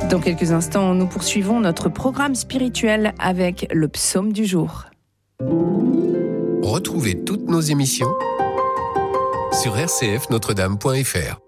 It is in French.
Dans quelques instants, nous poursuivons notre programme spirituel avec le psaume du jour. Retrouvez toutes nos émissions sur rcfnotredame.fr.